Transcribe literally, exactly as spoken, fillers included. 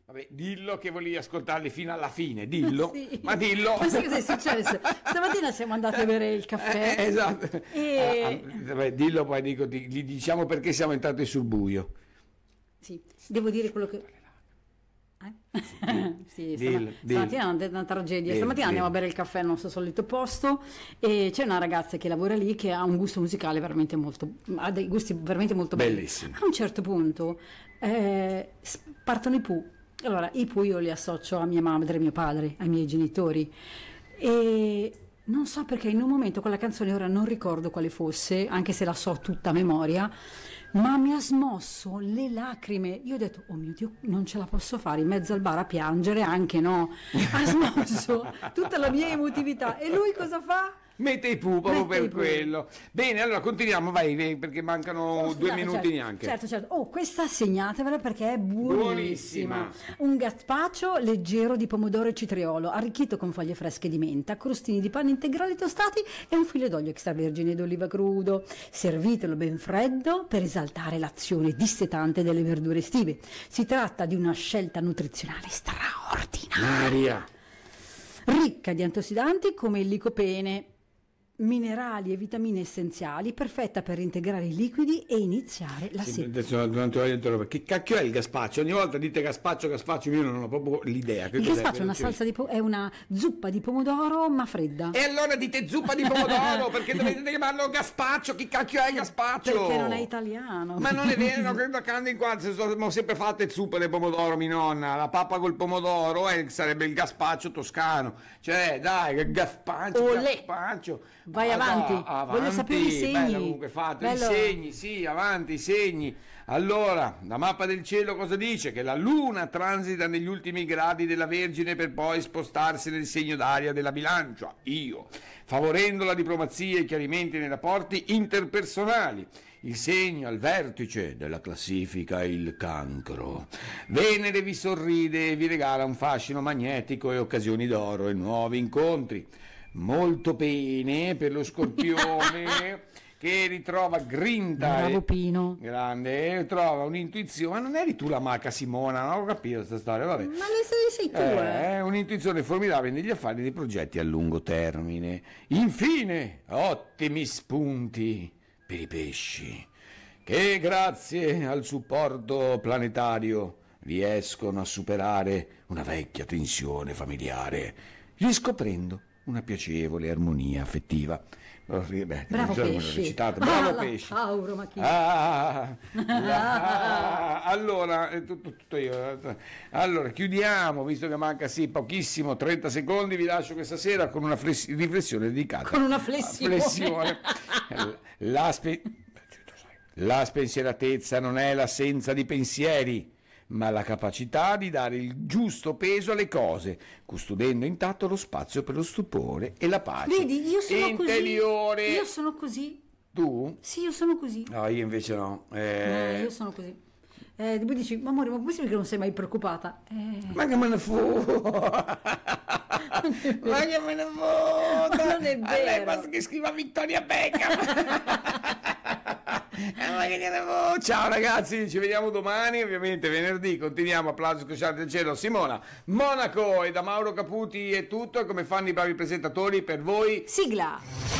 Vabbè, dillo che volevi ascoltarli fino alla fine, dillo, Sì. ma dillo. Ma sai cosa è successo? Stamattina siamo andati a bere il caffè. Eh, esatto. E... Ah, ah, vabbè, dillo, poi dico, di- gli diciamo perché siamo entrati sul buio. Sì, devo dire quello che... Eh? Sì, Dillo, stama- dillo. stamattina è una, una tragedia. Dillo, Stamattina andiamo a dillo. bere il caffè al nostro solito posto e c'è una ragazza che lavora lì che ha un gusto musicale veramente molto, ha dei gusti veramente molto belli. Bellissimo. A un certo punto eh, s- partono i Pooh. Allora, i Pooh io li associo a mia madre, a mio padre, ai miei genitori e non so perché in un momento quella canzone, ora non ricordo quale fosse, anche se la so tutta a memoria, ma mi ha smosso le lacrime. Io ho detto, oh mio Dio, non ce la posso fare, in mezzo al bar a piangere, anche no. Ha smosso tutta la mia emotività. E lui cosa fa? Mette i Pooh proprio Mette i per Pooh. quello. Bene, allora continuiamo, vai, vai, perché mancano Oh, due scusate, minuti certo, neanche. Certo, certo. Oh, questa segnatevela perché è buonissima. Buonissima. Un gazpacho leggero di pomodoro e citriolo, arricchito con foglie fresche di menta, crostini di panni integrali tostati e un filo d'olio extravergine d'oliva crudo. Servitelo ben freddo per esaltare l'azione dissetante delle verdure estive. Si tratta di una scelta nutrizionale straordinaria, Maria. ricca di antiossidanti come il licopene, minerali e vitamine essenziali, perfetta per integrare i liquidi e iniziare la Sì, sera. adesso non ti voglio interrompere. Che cacchio è il gazpacho? Ogni volta dite gazpacho, gazpacho, io non ho proprio l'idea. Che Il cos'è? gazpacho è una salsa di po- è una zuppa di pomodoro ma fredda. E allora dite zuppa di pomodoro, perché dovete chiamarlo gazpacho? Chi cacchio è il gazpacho? Perché non è italiano. Ma non è vero, che da quando in qua si sono sempre fatte zuppe di pomodoro, mi nonna. La pappa col pomodoro eh, sarebbe il gazpacho toscano. Cioè, dai, che gazpacho, Olè. gazpacho. Vai Ah, avanti. no, avanti. Voglio sapere i segni. Bella comunque fatto, Bello. i segni, sì, avanti, i segni. Allora, la mappa del cielo cosa dice? Che la luna transita negli ultimi gradi della Vergine per poi spostarsi nel segno d'aria della Bilancia, io, favorendo la diplomazia e i chiarimenti nei rapporti interpersonali. Il segno al vertice della classifica è il Cancro. Venere vi sorride e vi regala un fascino magnetico e occasioni d'oro e nuovi incontri. Molto bene per lo Scorpione che ritrova grinta Bravo e Pino. grande, trova un'intuizione. Ma non eri tu la maca Simona? Non ho capito questa storia, vabbè. Ma le sei, sei tu, eh. Eh, un'intuizione formidabile negli affari dei progetti a lungo termine. Infine, ottimi spunti per i pesci, che grazie al supporto planetario riescono a superare una vecchia tensione familiare, riscoprendo una piacevole armonia affettiva. Oh, sì, beh, Bravo non so come l'ho pesci. recitato. Bravo Ah, la pesci. Tauro, ma chi? Ah, la- allora, è tutto, tutto io. Allora, chiudiamo, visto che manca sì pochissimo, trenta secondi, vi lascio questa sera con una flessi- riflessione dedicata. Con una flessione. flessione. La, spe- la spensieratezza non è l'assenza di pensieri, ma la capacità di dare il giusto peso alle cose, custodendo intatto lo spazio per lo stupore e la pace Vedi, io sono interiore. così. Io sono così. Tu? Sì, io sono così. No, io invece no. No, Eh, io sono così. Eh, poi dici, ma amore, ma come si vede che non sei mai preoccupata? Eh, Ma che me ne foto? Ma che me ne foto? Ma non è A lei vero. basta che scriva Vittoria Beckham. Eh, ma che ne foto? Ciao ragazzi, ci vediamo domani, ovviamente venerdì. Continuiamo, applausi scrosciati del cielo. Simona Monaco e da Mauro Caputi è tutto. E come fanno i bravi presentatori per voi? sigla!